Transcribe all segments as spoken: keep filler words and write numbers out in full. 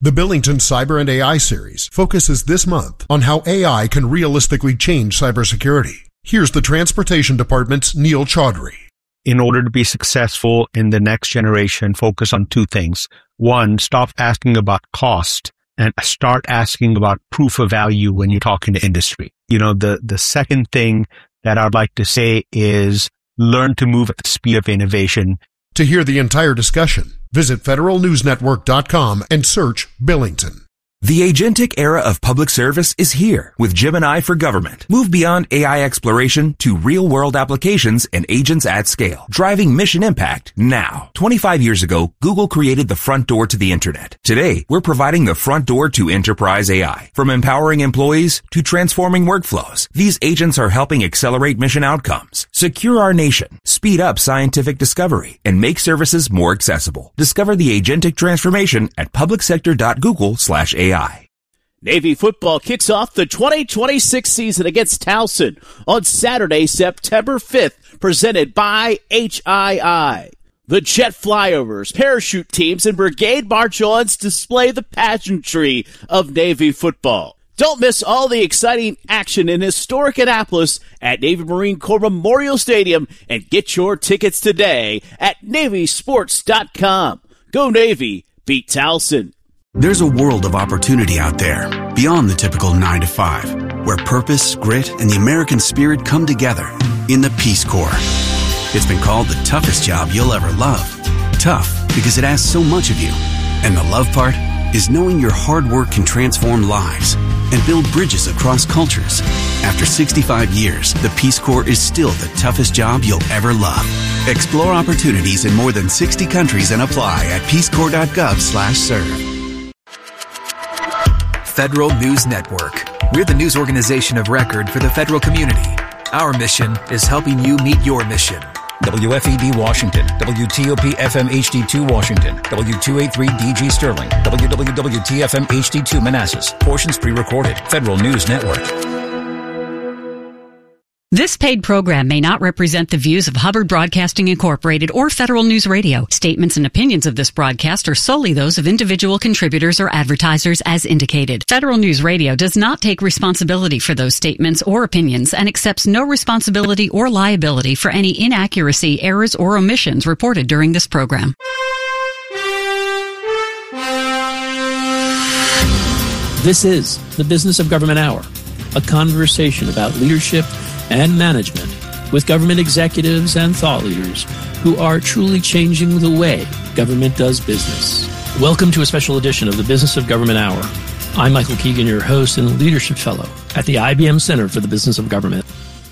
The Billington Cyber and A I series focuses this month on how A I can realistically change cybersecurity. Here's the Transportation Department's Neil Chaudhry. In order to be successful in the next generation, focus on two things. One, stop asking about cost and start asking about proof of value when you're talking to industry. You know, the, the second thing that I'd like to say is learn to move at the speed of innovation. To hear the entire discussion, visit federal news network dot com and search Billington. The agentic era of public service is here with Gemini for Government. Move beyond A I exploration to real-world applications and agents at scale, driving mission impact now. twenty-five years ago, Google created the front door to the internet. Today, we're providing the front door to enterprise A I. From empowering employees to transforming workflows, these agents are helping accelerate mission outcomes, secure our nation, speed up scientific discovery, and make services more accessible. Discover the agentic transformation at publicsector dot google slash A I. Navy football kicks off the twenty twenty-six season against Towson on Saturday, September fifth, presented by H I I. The jet flyovers, parachute teams, and brigade march-ons display the pageantry of Navy football. Don't miss all the exciting action in historic Annapolis at Navy Marine Corps Memorial Stadium and get your tickets today at navy sports dot com. Go Navy, beat Towson. There's a world of opportunity out there, beyond the typical nine to five, where purpose, grit, and the American spirit come together in the Peace Corps. It's been called the toughest job you'll ever love. Tough because it asks so much of you. And the love part is knowing your hard work can transform lives and build bridges across cultures. After sixty-five years, the Peace Corps is still the toughest job you'll ever love. Explore opportunities in more than sixty countries and apply at peace corps dot gov slash serve. Federal News Network. We're the news organization of record for the federal community. Our mission is helping you meet your mission. W F E D Washington, W T O P F M H D two Washington, W two eighty-three D G Sterling, W W W T F M H D two Manassas. Portions pre-recorded. Federal News Network. This paid program may not represent the views of Hubbard Broadcasting Incorporated or Federal News Radio. Statements and opinions of this broadcast are solely those of individual contributors or advertisers as indicated. Federal News Radio does not take responsibility for those statements or opinions and accepts no responsibility or liability for any inaccuracy, errors, or omissions reported during this program. This is the Business of Government Hour, a conversation about leadership and management with government executives and thought leaders who are truly changing the way government does business. Welcome to a special edition of the Business of Government Hour. I'm Michael Keegan, your host and leadership fellow at the I B M Center for the Business of Government.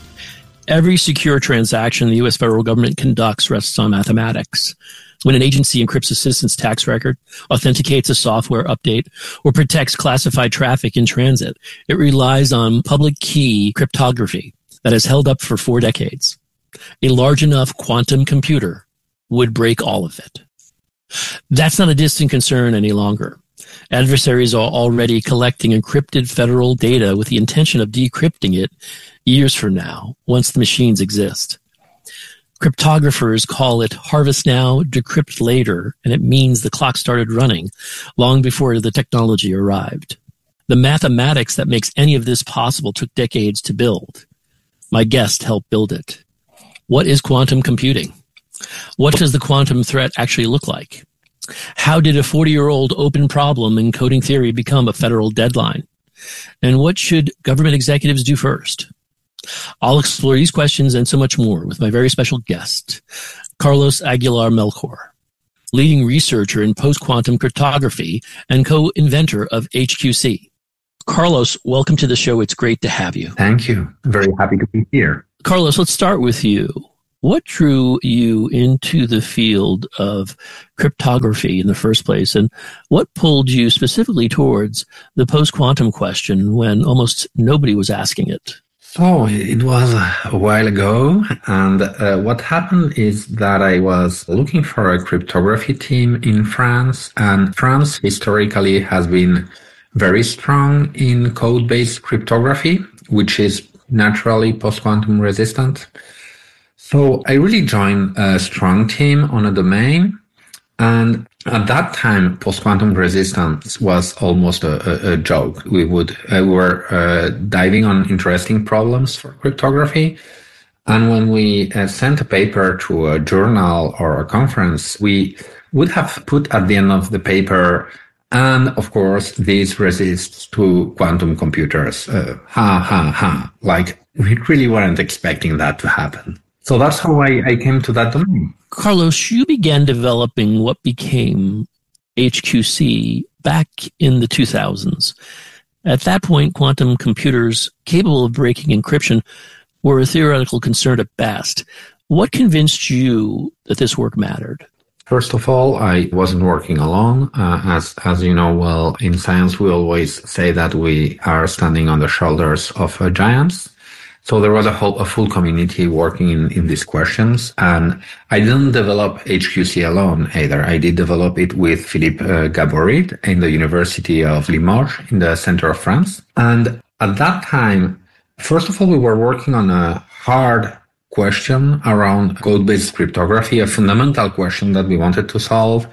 Every secure transaction the U S federal government conducts rests on mathematics. When an agency encrypts a citizen's tax record, authenticates a software update, or protects classified traffic in transit, it relies on public key cryptography that has held up for four decades. A large enough quantum computer would break all of it. That's not a distant concern any longer. Adversaries are already collecting encrypted federal data with the intention of decrypting it years from now, once the machines exist. Cryptographers call it harvest now, decrypt later, and it means the clock started running long before the technology arrived. The mathematics that makes any of this possible took decades to build. My guest helped build it. What is quantum computing? What does the quantum threat actually look like? How did a forty-year-old open problem in coding theory become a federal deadline? And what should government executives do first? I'll explore these questions and so much more with my very special guest, Carlos Aguilar-Melchor, leading researcher in post-quantum cryptography and co-inventor of H Q C. Carlos, welcome to the show. It's great to have you. Thank you. Very happy to be here. Carlos, let's start with you. What drew you into the field of cryptography in the first place, and what pulled you specifically towards the post-quantum question when almost nobody was asking it? So it was a while ago, and uh, what happened is that I was looking for a cryptography team in France, and France historically has been very strong in code-based cryptography, which is naturally post-quantum resistant. So I really joined a strong team on a domain, and At that time, post-quantum resistance was almost a, a, a joke. We would uh, we were uh, diving on interesting problems for cryptography. And when we uh, sent a paper to a journal or a conference, we would have put at the end of the paper, and of course, this resists to quantum computers. Uh, ha, ha, ha. Like, we really weren't expecting that to happen. So that's how I, I came to that domain. Carlos, you began developing what became H Q C back in the two thousands. At that point, quantum computers capable of breaking encryption were a theoretical concern at best. What convinced you that this work mattered? First of all, I wasn't working alone. Uh, as as you know well, in science, we always say that we are standing on the shoulders of uh, giants. So there was a whole, a full community working in, in these questions. And I didn't develop H Q C alone either. I did develop it with Philippe uh, Gaborit in the University of Limoges in the center of France. And at that time, first of all, we were working on a hard question around code-based cryptography, a fundamental question that we wanted to solve.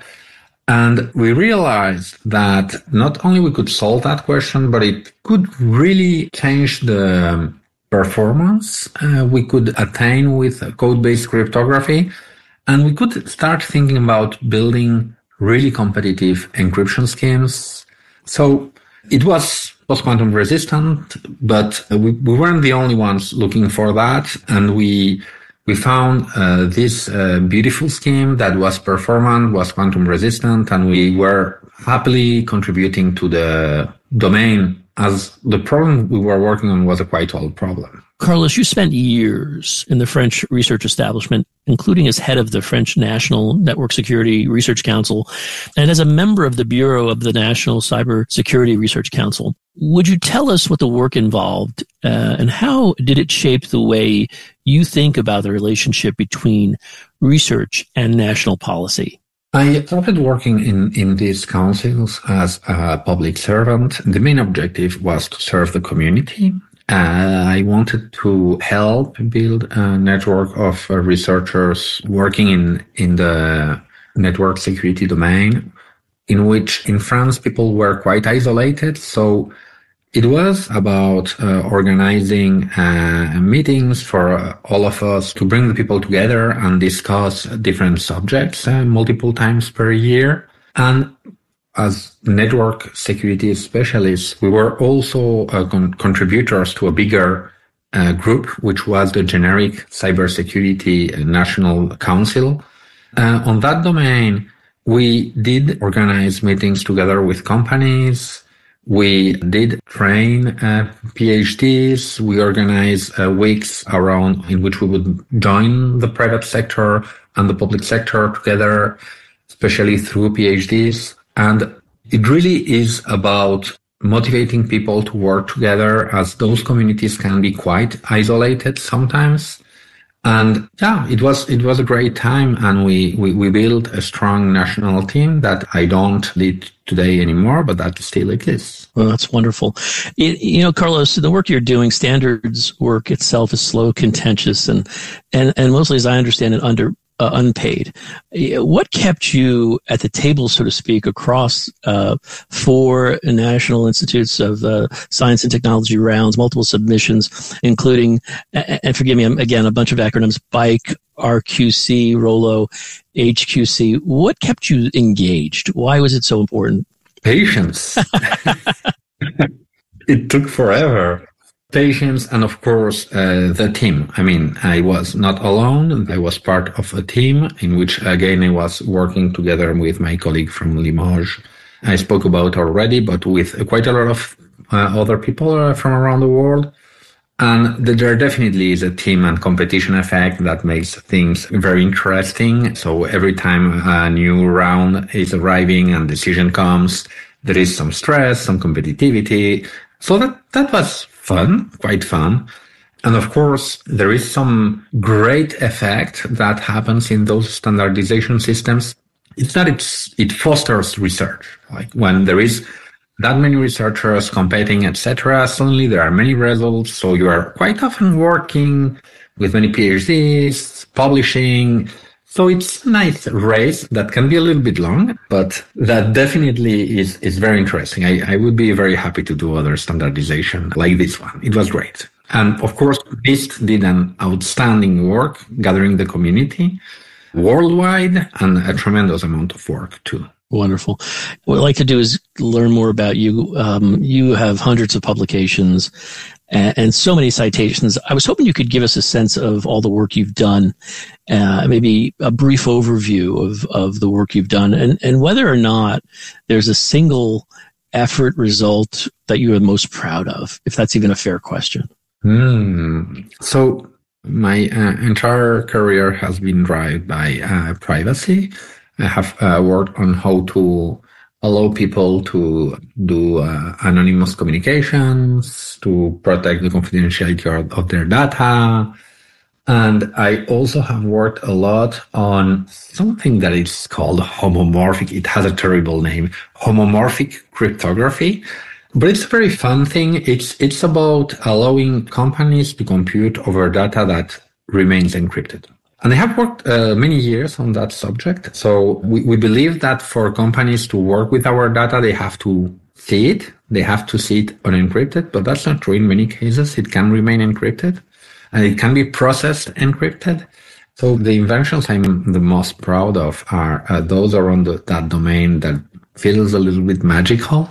And we realized that not only we could solve that question, but it could really change the performance uh, we could attain with code-based cryptography. And we could start thinking about building really competitive encryption schemes. So it was post-quantum resistant, but we, we weren't the only ones looking for that. And we we found uh, this uh, beautiful scheme that was performant, was quantum resistant, and we were happily contributing to the domain, as the problem we were working on was a quite old problem. Carlos, you spent years in the French research establishment, including as head of the French National Network Security Research Council and as a member of the Bureau of the National Cyber Security Research Council. Would you tell us what the work involved uh, and how did it shape the way you think about the relationship between research and national policy? I started working in, in these councils as a public servant. The main objective was to serve the community. Uh, I wanted to help build a network of uh, researchers working in, in the network security domain, in which in France people were quite isolated. So it was about uh, organizing uh, meetings for uh, all of us to bring the people together and discuss different subjects uh, multiple times per year. And as network security specialists, we were also uh, con- contributors to a bigger uh, group, which was the Generic Cybersecurity National Council. Uh, on that domain, we did organize meetings together with companies. We did train uh, PhDs. We organized uh, weeks around in which we would join the private sector and the public sector together, especially through PhDs. And it really is about motivating people to work together, as those communities can be quite isolated sometimes. And yeah, it was it was a great time, and we, we, we built a strong national team that I don't lead today anymore, but that still exists. Well, that's wonderful. It, you know, Carlos, the work you're doing, standards work itself is slow, contentious, and and, and mostly, as I understand it, under uh, unpaid. What kept you at the table, so to speak, across uh, four national institutes of uh, science and technology rounds, multiple submissions, including, and forgive me, again, a bunch of acronyms, B I C, R Q C, Rollo, H Q C. What kept you engaged? Why was it so important? Patience. It took forever. Patience, and of course, uh, the team. I mean, I was not alone. I was part of a team in which, again, I was working together with my colleague from Limoges. I spoke about already, but with quite a lot of uh, other people uh, from around the world. And there definitely is a team and competition effect that makes things very interesting. So every time a new round is arriving and decision comes, there is some stress, some competitivity. So that, that was fun, quite fun. And of course, there is some great effect that happens in those standardization systems. It's that it's, it fosters research. Like when there is that many researchers competing, et cetera, suddenly there are many results. So you are quite often working with many PhDs, publishing. So it's a nice race that can be a little bit long, but that definitely is, is very interesting. I, I would be very happy to do other standardization like this one. It was great. And of course, NIST did an outstanding work gathering the community worldwide and a tremendous amount of work too. Wonderful. What I'd like to do is learn more about you. Um, you have hundreds of publications and, and so many citations. I was hoping you could give us a sense of all the work you've done, uh, maybe a brief overview of, of the work you've done, and, and whether or not there's a single effort result that you are most proud of, if that's even a fair question. Mm. So my uh, entire career has been driven by uh, privacy. I have uh, worked on how to allow people to do uh, anonymous communications, to protect the confidentiality of, of their data. And I also have worked a lot on something that is called homomorphic. It has a terrible name, homomorphic cryptography. But it's a very fun thing. It's it's about allowing companies to compute over data that remains encrypted. And I have worked uh, many years on that subject. So we, we believe that for companies to work with our data, they have to see it. They have to see it unencrypted, but that's not true in many cases. It can remain encrypted and it can be processed encrypted. So the inventions I'm the most proud of are uh, those around the, that domain that feels a little bit magical.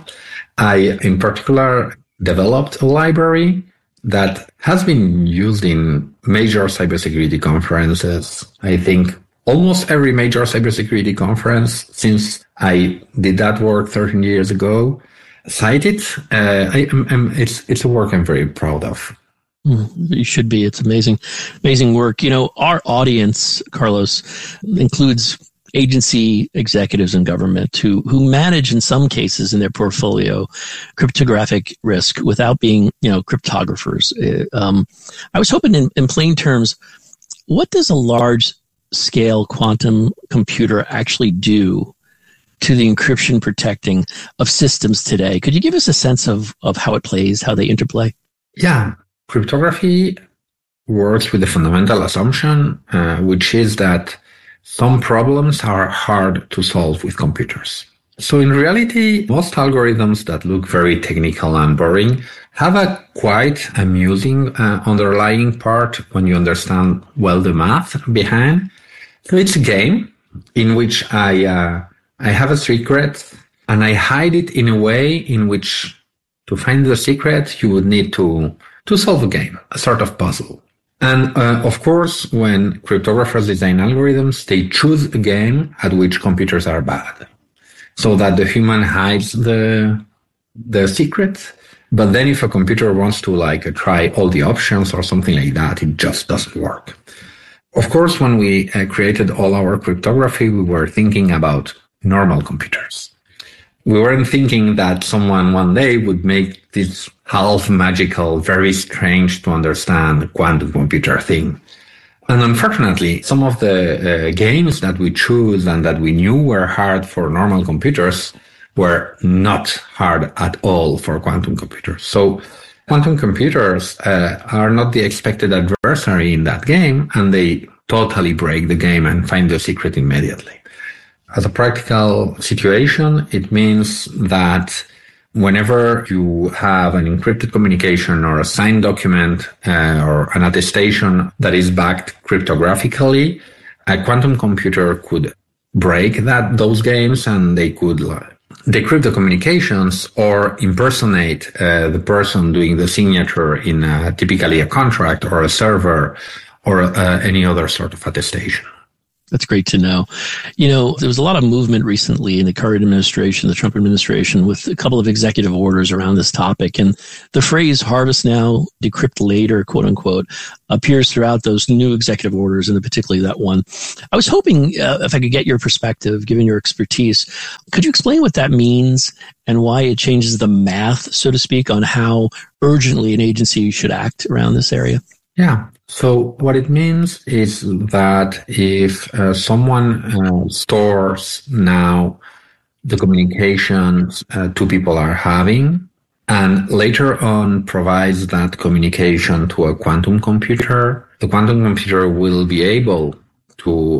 I, in particular, developed a library that has been used in major cybersecurity conferences. I think almost every major cybersecurity conference since I did that work thirteen years ago cited. Uh, I, I'm, I'm, it's it's a work I'm very proud of. Mm, you should be. It's amazing, amazing work. You know, our audience, Carlos, includes agency executives in government who, who manage in some cases in their portfolio cryptographic risk without being, you know, cryptographers. Um, I was hoping in, in plain terms, what does a large scale quantum computer actually do to the encryption protecting of systems today? Could you give us a sense of, of how it plays, how they interplay? Yeah. Cryptography works with the fundamental assumption, uh, which is that some problems are hard to solve with computers. So in reality, most algorithms that look very technical and boring have a quite amusing uh, underlying part when you understand well the math behind. So it's a game in which I uh, I have a secret and I hide it in a way in which to find the secret you would need to to solve a game, a sort of puzzle. And, uh, of course, when cryptographers design algorithms, they choose a game at which computers are bad so that the human hides the, the secret. But then if a computer wants to like try all the options or something like that, it just doesn't work. Of course, when we uh, created all our cryptography, we were thinking about normal computers. We weren't thinking that someone one day would make this half magical, very strange to understand quantum computer thing. And unfortunately, some of the uh, games that we choose and that we knew were hard for normal computers were not hard at all for quantum computers. So quantum computers uh, are not the expected adversary in that game, and they totally break the game and find the secret immediately. As a practical situation, it means that whenever you have an encrypted communication or a signed document uh, or an attestation that is backed cryptographically, a quantum computer could break that those games and they could uh, decrypt the communications or impersonate uh, the person doing the signature in a, typically a contract or a server or uh, any other sort of attestation. That's great to know. You know, there was a lot of movement recently in the current administration, the Trump administration, with a couple of executive orders around this topic. And the phrase harvest now, decrypt later, quote unquote, appears throughout those new executive orders, and particularly that one. I was hoping uh, if I could get your perspective, given your expertise, could you explain what that means and why it changes the math, so to speak, on how urgently an agency should act around this area? Yeah. So what it means is that if uh, someone uh, stores now the communications uh, two people are having and later on provides that communication to a quantum computer, the quantum computer will be able to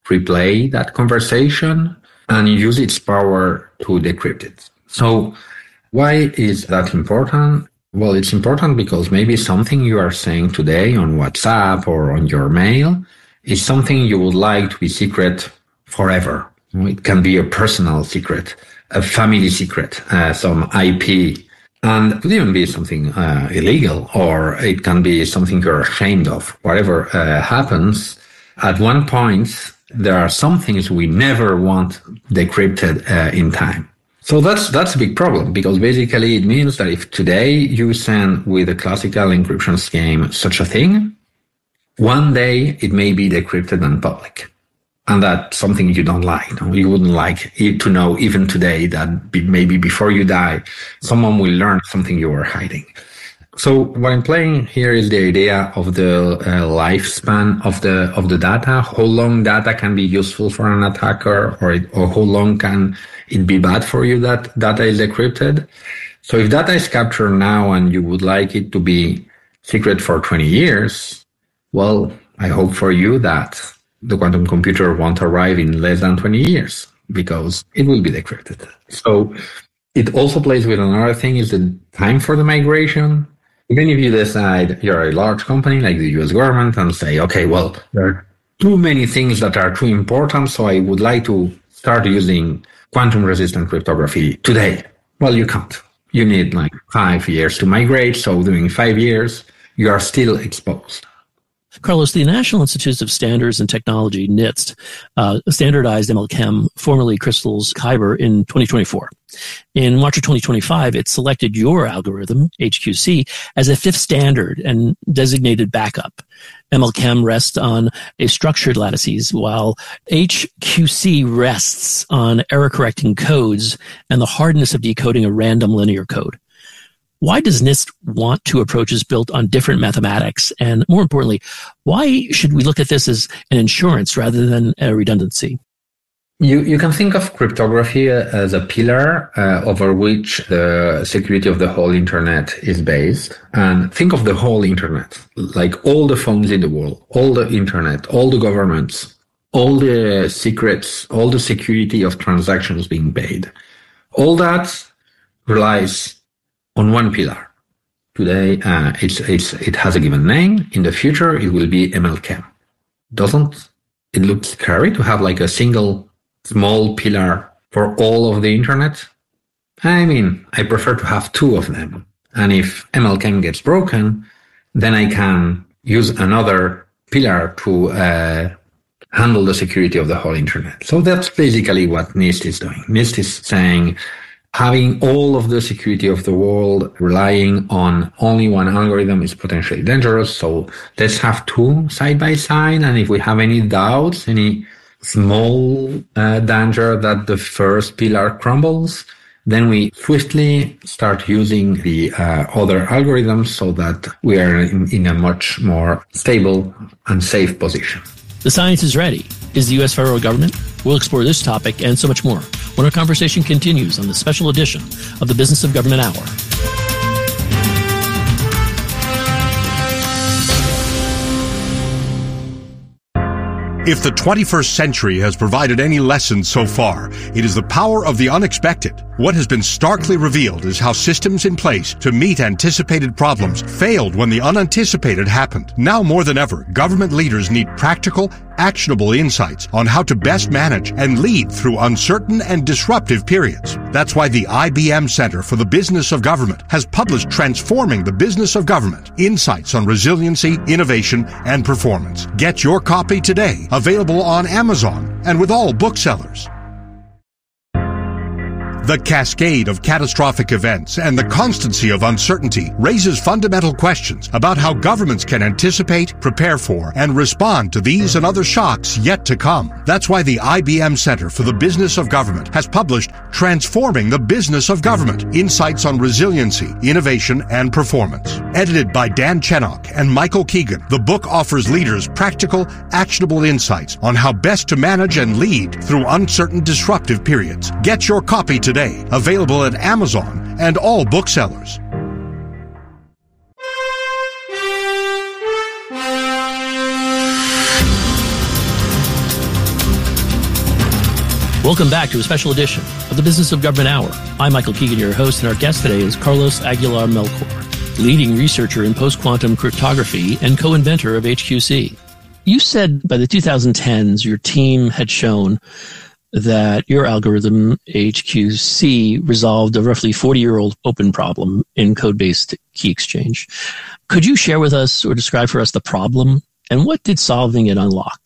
replay that conversation and use its power to decrypt it. So why is that important? Well, it's important because maybe something you are saying today on WhatsApp or on your mail is something you would like to be secret forever. It can be a personal secret, a family secret, uh, some I P, and it could even be something uh, illegal, or it can be something you're ashamed of. Whatever uh, happens, at one point, there are some things we never want decrypted uh, in time. So that's that's a big problem, because basically it means that if today you send with a classical encryption scheme such a thing, one day it may be decrypted in public. And that's something you don't like. You wouldn't like it to know even today that be, maybe before you die, someone will learn something you were hiding. So what I'm playing here is the idea of the uh, lifespan of the of the data. How long data can be useful for an attacker, or, it, or how long can it be bad for you that data is decrypted? So if data is captured now and you would like it to be secret for twenty years, well, I hope for you that the quantum computer won't arrive in less than twenty years, because it will be decrypted. So it also plays with another thing, is the time for the migration. Even if you decide you're a large company like the U S government and say, okay, well, there are too many things that are too important, so I would like to start using quantum resistant cryptography today. Well, you can't. You need like five years to migrate. So during five years, you are still exposed. Carlos, the National Institutes of Standards and Technology, NIST, uh, standardized M L C H E M, formerly Crystal's Kyber, in twenty twenty-four. In March of twenty twenty-five, it selected your algorithm, H Q C, as a fifth standard and designated backup. M L C H E M rests on a structured lattices, while H Q C rests on error-correcting codes and the hardness of decoding a random linear code. Why does NIST want two approaches built on different mathematics? And more importantly, why should we look at this as an insurance rather than a redundancy? You you can think of cryptography as a pillar uh, over which the security of the whole internet is based. And think of the whole internet, like all the phones in the world, all the internet, all the governments, all the secrets, all the security of transactions being paid. All that relies on one pillar. Today, uh, it's, it's, it has a given name. In the future, it will be M L C H E M. Doesn't it look scary to have like a single small pillar for all of the internet? I mean, I prefer to have two of them. And if M L C H E M gets broken, then I can use another pillar to uh, handle the security of the whole internet. So that's basically what NIST is doing. NIST is saying, having all of the security of the world relying on only one algorithm is potentially dangerous. So let's have two side by side. And if we have any doubts, any small uh, danger that the first pillar crumbles, then we swiftly start using the uh, other algorithms so that we are in, in a much more stable and safe position. The science is ready. Is the U S federal government? We'll explore this topic and so much more when our conversation continues on the special edition of the Business of Government Hour. If the twenty-first century has provided any lessons so far, it is the power of the unexpected. What has been starkly revealed is how systems in place to meet anticipated problems failed when the unanticipated happened. Now more than ever, government leaders need practical, actionable insights on how to best manage and lead through uncertain and disruptive periods. That's why the I B M Center for the Business of Government has published Transforming the Business of Government: Insights on Resiliency, Innovation, and Performance. Get your copy today, available on Amazon and with all booksellers. The cascade of catastrophic events and the constancy of uncertainty raises fundamental questions about how governments can anticipate, prepare for, and respond to these and other shocks yet to come. That's why the I B M Center for the Business of Government has published Transforming the Business of Government: Insights on Resiliency, Innovation, and Performance. Edited by Dan Chenok and Michael Keegan, the book offers leaders practical, actionable insights on how best to manage and lead through uncertain, disruptive periods. Get your copy today. Today, available at Amazon and all booksellers. Welcome back to a special edition of the Business of Government Hour. I'm Michael Keegan, your host, and our guest today is Carlos Aguilar Melchor, leading researcher in post-quantum cryptography and co-inventor of H Q C. You said by the twenty tens, your team had shown that your algorithm, H Q C, resolved a roughly forty-year-old open problem in code-based key exchange. Could you share with us or describe for us the problem, and what did solving it unlock?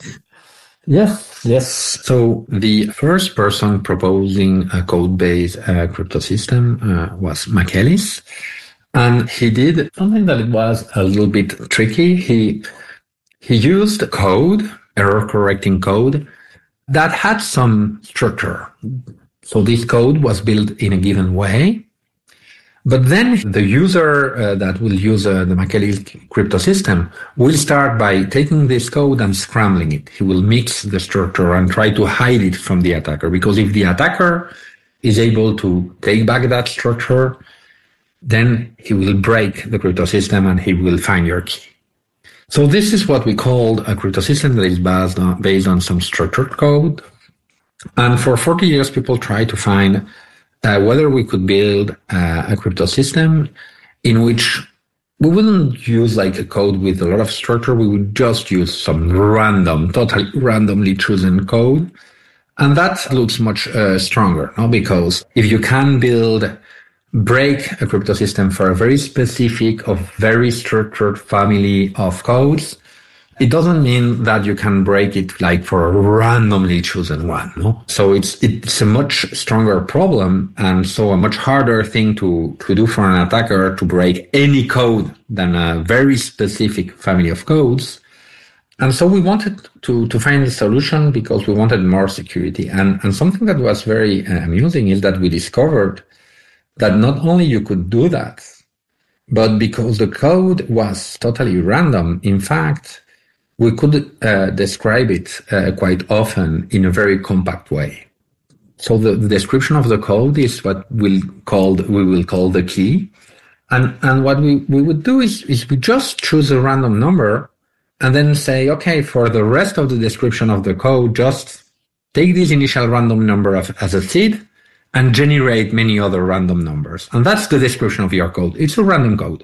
Yes, yes. So the first person proposing a code-based uh, crypto system uh, was Michaelis. And he did something that it was a little bit tricky. He he used code, error-correcting code, that had some structure. So this code was built in a given way. But then the user uh, that will use uh, the Michaelis crypto system will start by taking this code and scrambling it. He will mix the structure and try to hide it from the attacker. Because if the attacker is able to take back that structure, then he will break the crypto system and he will find your key. So this is what we call a crypto system that is based on, based on some structured code. And for forty years, people try to find uh, whether we could build uh, a crypto system in which we wouldn't use like a code with a lot of structure. We would just use some random, totally randomly chosen code. And that looks much uh, stronger, no? Because if you can build break a crypto system for a very specific or very structured family of codes, it doesn't mean that you can break it like for a randomly chosen one. No? So it's it's a much stronger problem, and so a much harder thing to, to do for an attacker to break any code than a very specific family of codes. And so we wanted to, to find a solution because we wanted more security. And, and something that was very uh, amusing is that we discovered that not only you could do that, but because the code was totally random, in fact, we could uh, describe it uh, quite often in a very compact way. So the, the description of the code is what we'll call, we will call the key. And, and what we, we would do is, is we just choose a random number and then say, okay, for the rest of the description of the code, just take this initial random number of, as a seed and generate many other random numbers. And that's the description of your code. It's a random code.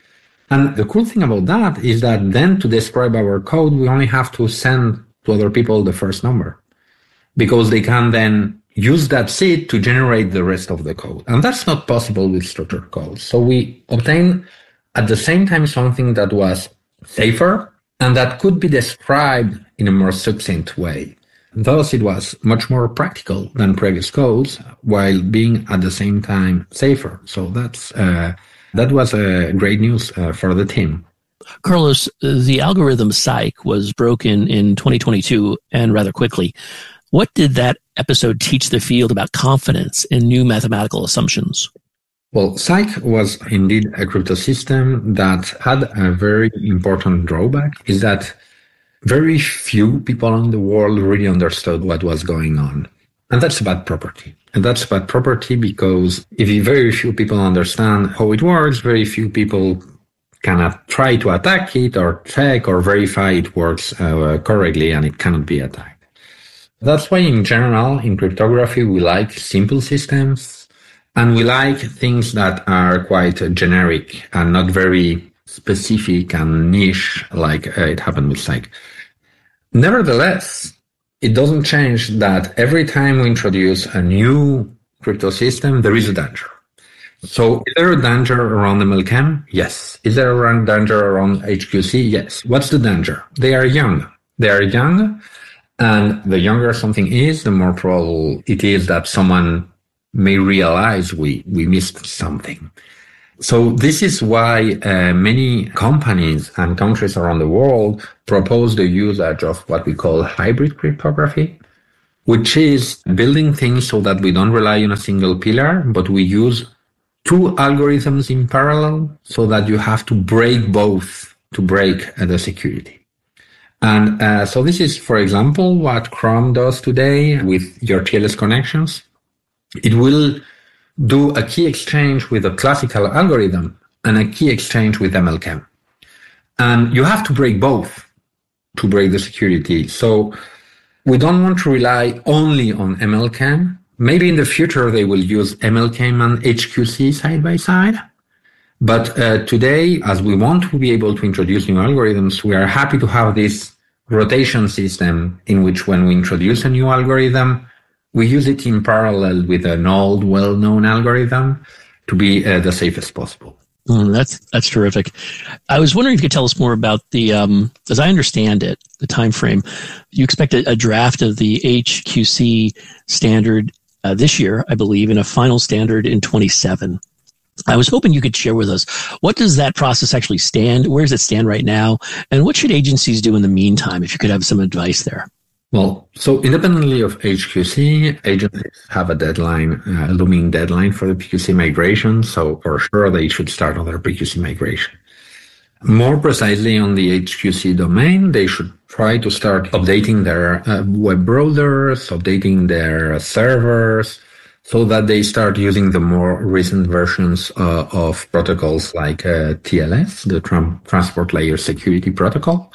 And the cool thing about that is that then to describe our code, we only have to send to other people the first number, because they can then use that seed to generate the rest of the code. And that's not possible with structured code. So we obtained at the same time something that was safer and that could be described in a more succinct way. Thus, it was much more practical than previous codes while being at the same time safer. So that's uh, that was uh, great news uh, for the team. Carlos, the algorithm Psych was broken in twenty twenty-two and rather quickly. What did that episode teach the field about confidence in new mathematical assumptions? Well, Psych was indeed a crypto system that had a very important drawback, is that very few people in the world really understood what was going on. And that's a bad property. And that's a bad property because if very few people understand how it works, very few people cannot try to attack it or check or verify it works uh, correctly, and it cannot be attacked. That's why in general, in cryptography, we like simple systems and we like things that are quite generic and not very specific and niche like uh, it happened with Psych. Nevertheless, it doesn't change that every time we introduce a new crypto system, there is a danger. So is there a danger around M L Chem? Yes. Is there a danger around H Q C? Yes. What's the danger? They are young. They are young, and the younger something is, the more probable it is that someone may realize we, we missed something. So this is why uh, many companies and countries around the world propose the usage of what we call hybrid cryptography, which is building things so that we don't rely on a single pillar, but we use two algorithms in parallel so that you have to break both to break uh, the security. And uh, so this is, for example, what Chrome does today with your T L S connections. It will do a key exchange with a classical algorithm and a key exchange with M L C hem. And you have to break both to break the security. So we don't want to rely only on M L C A M. Maybe in the future they will use M L C A M and H Q C side by side. But uh, today, as we want to be able to introduce new algorithms, we are happy to have this rotation system in which when we introduce a new algorithm, we use it in parallel with an old, well-known algorithm to be uh, the safest possible. Mm, that's that's terrific. I was wondering if you could tell us more about the, um, as I understand it, the time frame. You expect a, a draft of the H Q C standard uh, this year, I believe, and a final standard in twenty-seven. I was hoping you could share with us, what does that process actually stand? Where does it stand right now? And what should agencies do in the meantime, if you could have some advice there? Well, so independently of H Q C, agencies have a deadline, a looming deadline for the P Q C migration. So for sure, they should start on their P Q C migration. More precisely on the H Q C domain, they should try to start updating their uh, web browsers, updating their servers, so that they start using the more recent versions uh, of protocols like uh, T L S, the Tran- Transport Layer Security Protocol,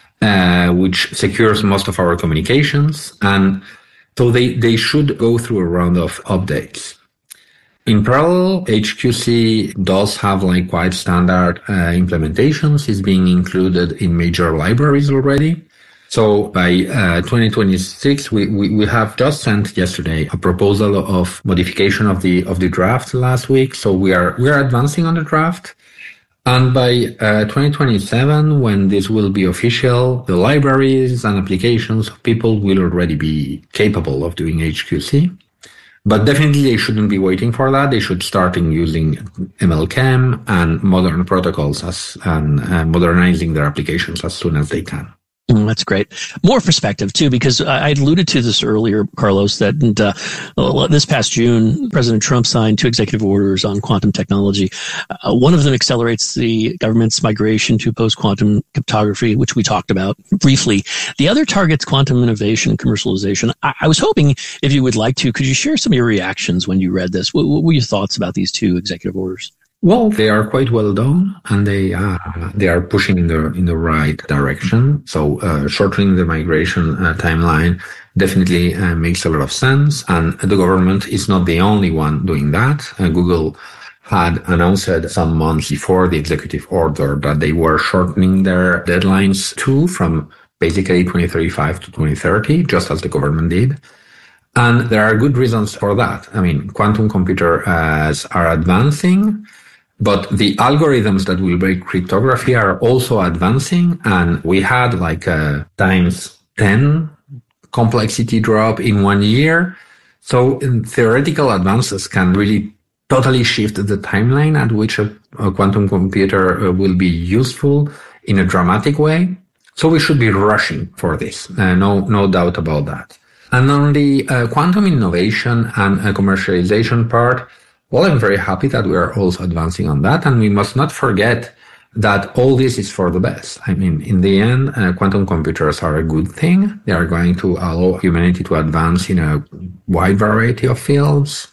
uh, which secures most of our communications. And so they, they should go through a round of updates. In parallel, H Q C does have like quite standard uh, implementations. It's being included in major libraries already. So by uh, twenty twenty-six, we, we, we have just sent yesterday a proposal of modification of the of the draft last week. So we are we are advancing on the draft, and by uh, twenty twenty-seven, when this will be official, the libraries and applications of people will already be capable of doing H Q C. But definitely, they shouldn't be waiting for that. They should start using M L C A M and modern protocols as and uh, modernizing their applications as soon as they can. Mm, that's great. More perspective, too, because I alluded to this earlier, Carlos, that uh, this past June, President Trump signed two executive orders on quantum technology. Uh, one of them accelerates the government's migration to post-quantum cryptography, which we talked about briefly. The other targets quantum innovation and commercialization. I, I was hoping, if you would like to, could you share some of your reactions when you read this? What, what were your thoughts about these two executive orders? Well, they are quite well done, and they uh, they are pushing in the in the right direction. So uh, shortening the migration uh, timeline definitely uh, makes a lot of sense. And the government is not the only one doing that. Uh, Google had announced some months before the executive order that they were shortening their deadlines too, from basically twenty thirty-five to twenty thirty, just as the government did. And there are good reasons for that. I mean, quantum computers uh, are advancing. But the algorithms that will break cryptography are also advancing, and we had like a times ten complexity drop in one year. So theoretical advances can really totally shift the timeline at which a, a quantum computer will be useful in a dramatic way. So we should be rushing for this. Uh, no, no doubt about that. And on the uh, quantum innovation and uh, commercialization part, well, I'm very happy that we are also advancing on that. And we must not forget that all this is for the best. I mean, in the end, uh, quantum computers are a good thing. They are going to allow humanity to advance in a wide variety of fields.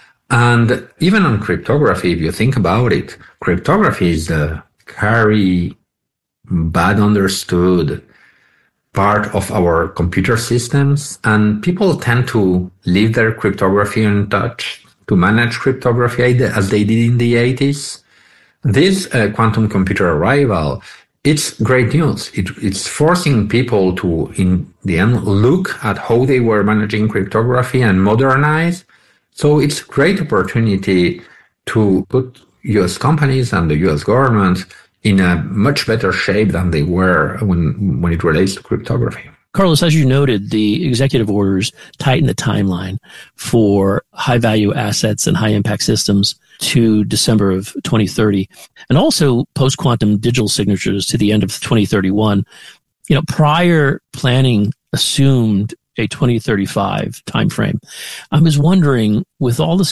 And even on cryptography, if you think about it, cryptography is a very bad understood part of our computer systems. And people tend to leave their cryptography untouched to manage cryptography as they did in the eighties. This uh, quantum computer arrival, it's great news. It, it's forcing people to, in the end, look at how they were managing cryptography and modernize. So it's a great opportunity to put U S companies and the U S government in a much better shape than they were when, when it relates to cryptography. Carlos, as you noted, the executive orders tighten the timeline for high-value assets and high-impact systems to December of twenty thirty, and also post-quantum digital signatures to the end of twenty thirty-one. You know, prior planning assumed a twenty thirty-five timeframe. I was wondering, with all this